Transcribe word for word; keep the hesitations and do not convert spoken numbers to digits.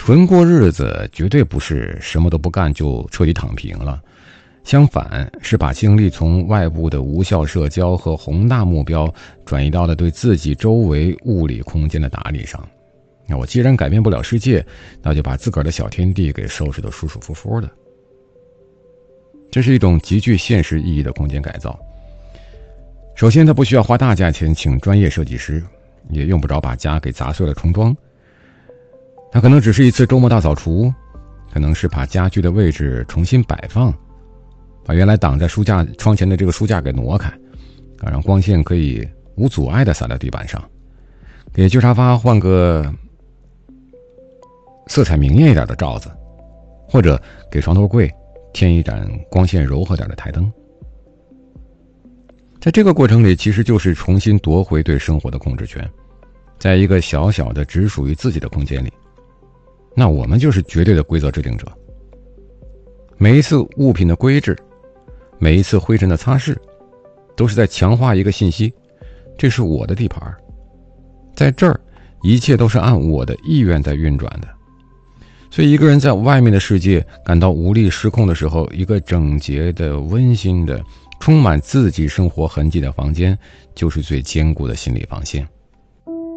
纯过日子绝对不是什么都不干就彻底躺平了，相反是把精力从外部的无效社交和宏大目标转移到了对自己周围物理空间的打理上。那我既然改变不了世界，那就把自个儿的小天地给收拾得舒舒服服的。这是一种极具现实意义的空间改造。首先，它不需要花大价钱请专业设计师，也用不着把家给砸碎了重装。它可能只是一次周末大扫除，可能是把家具的位置重新摆放，把原来挡在书架窗前的这个书架给挪开，啊，让光线可以无阻碍地洒在地板上，给旧沙发换个色彩明艳一点的罩子，或者给床头柜添一盏光线柔和点的台灯。在这个过程里，其实就是重新夺回对生活的控制权，在一个小小的只属于自己的空间里，那我们就是绝对的规则制定者。每一次物品的归置，每一次灰尘的擦拭，都是在强化一个信息，这是我的地盘，在这儿一切都是按我的意愿在运转的。所以一个人在外面的世界感到无力失控的时候，一个整洁的、温馨的、充满自己生活痕迹的房间就是最坚固的心理防线。